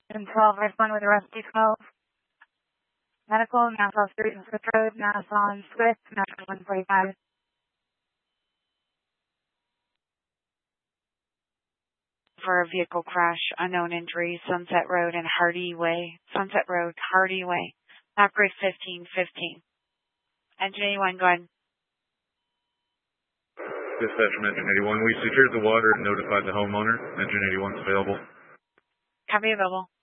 And 12, respond with the rescue 12. Medical, Nassau Street and Swift Road, Nassau and Swift, Nassau 145. For a vehicle crash, unknown injury, Sunset Road and Hardy Way. Sunset Road, Hardy Way. Map grid 1515. Engine 81, go ahead. Dispatch from Engine 81. We secured the water and notified the homeowner. Engine 81 is available. Copy available.